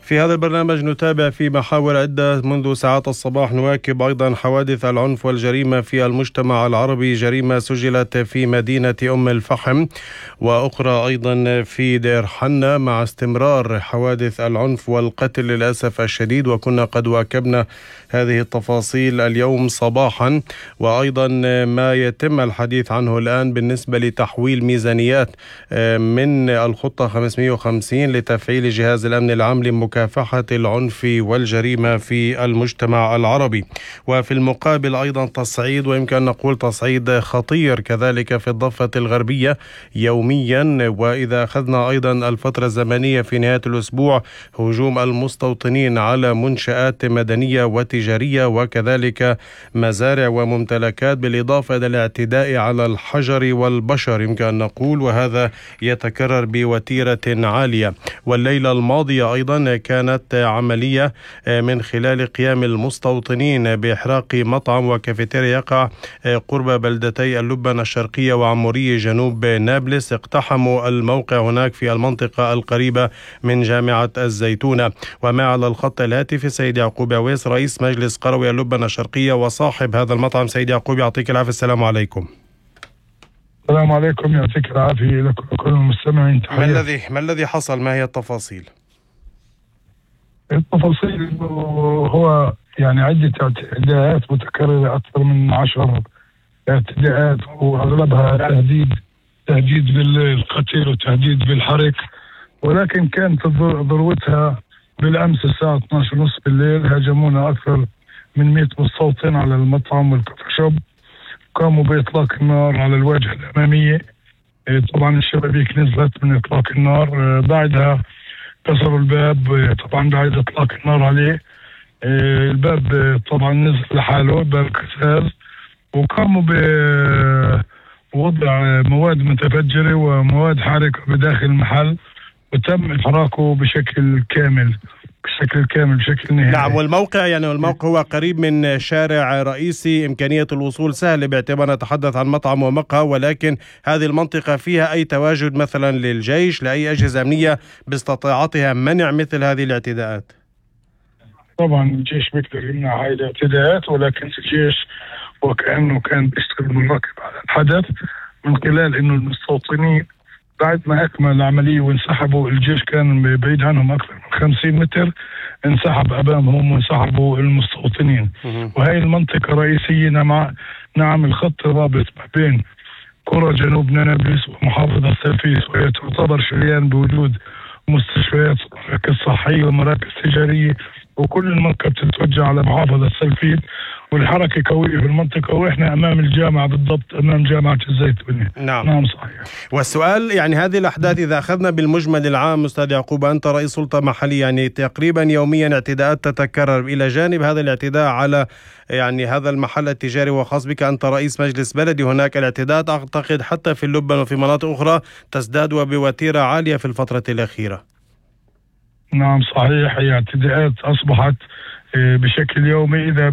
في هذا البرنامج نتابع في محاور عدة منذ ساعات الصباح. نواكب أيضا حوادث العنف والجريمة في المجتمع العربي، جريمة سجلت في مدينة أم الفحم وأخرى أيضا في دير حنة، مع استمرار حوادث العنف والقتل للأسف الشديد. وكنا قد واكبنا هذه التفاصيل اليوم صباحا، وأيضا ما يتم الحديث عنه الآن بالنسبة لتحويل ميزانيات من الخطة 550 لتفعيل جهاز الأمن العام لمكافحة العنف والجريمة في المجتمع العربي. وفي المقابل أيضا تصعيد، ويمكن أن نقول تصعيد خطير كذلك في الضفة الغربية يوميا. وإذا أخذنا أيضا الفترة الزمنية في نهاية الأسبوع، هجوم المستوطنين على منشآت مدنية وتجارية وكذلك مزارع وممتلكات، بالإضافة إلى الاعتداء على الحجر والبشر يمكن أن نقول، وهذا يتكرر بوتيرة عالية. والليلة الماضية أيضا كانت عملية من خلال قيام المستوطنين بإحراق مطعم وكافيتيريا يقع قرب بلدتي اللبنة الشرقية وعمورية جنوب نابلس. اقتحموا الموقع هناك في المنطقة القريبة من جامعة الزيتونة. وما على الخط الهاتف سيد يعقوب عويس، رئيس مجلس قروي اللبنة الشرقية وصاحب هذا المطعم. سيد يعقوب يعطيك العافية، السلام عليكم. السلام عليكم، يعطيك العافية لكم كل المستمعين. ما الذي حصل؟ ما هي التفاصيل؟ التفاصيل هو يعني عدة اعتداءات متكررة، أكثر من 10 اعتداءات، وأغلبها تهديد بالقتل وتهديد بالحرق. ولكن كانت ذروتها بالأمس الساعة 12:30 بالليل. هاجمونا أكثر من 100 مستوطن على المطعم والكافي شوب، قاموا بإطلاق النار على الواجهة الأمامية. طبعا الشبابيك نزلت من إطلاق النار، بعدها كسروا الباب طبعا بعد إطلاق النار عليه. الباب طبعا نزل لحاله، باب كسر، وقاموا بوضع مواد متفجرة ومواد حارقة بداخل المحل، وتم إحراقه بشكل كامل بشكل نهائي. نعم. والموقع الموقع هو قريب من شارع رئيسي، إمكانية الوصول سهل باعتبار نتحدث عن مطعم ومقهى، ولكن هذه المنطقة فيها أي تواجد مثلا للجيش، لأي أجهزة أمنية باستطاعتها منع مثل هذه الاعتداءات؟ طبعا الجيش بيقدر يمنع هذه الاعتداءات، ولكن الجيش وكأنه كان بيشتغل مراقب على الحدث، من خلال إنه المستوطنين بعد ما أكمل العملية وانسحبوا، الجيش كان بعيد عنهم أكثر من 50 متر، انسحب أمامهم وانسحبوا المستوطنين. وهي المنطقة رئيسية. نعم الخط الرابط ما بين قرى جنوب نابلس ومحافظة سلفيس، وهي تعتبر شريان بوجود مستشفيات ومراكز صحية ومراكز تجارية، وكل المنطقة بتتوجه على محافظة سلفيس، والحركة قوية في المنطقة، وإحنا أمام الجامعة بالضبط، أمام جامعة الزيتونة. نعم صحيح. والسؤال هذه الأحداث إذا أخذنا بالمجمل العام أستاذ يعقوب، أنت رئيس سلطة محلية، تقريبا يوميا اعتداءات تتكرر. إلى جانب هذا الاعتداء على هذا المحل التجاري، وخاص بك أنت رئيس مجلس بلدي، هناك الاعتداءات أعتقد حتى في اللبنة وفي مناطق أخرى تزداد وبوتيرة عالية في الفترة الأخيرة. نعم صحيح، هي اعتداءات أصبحت بشكل يومي. إذا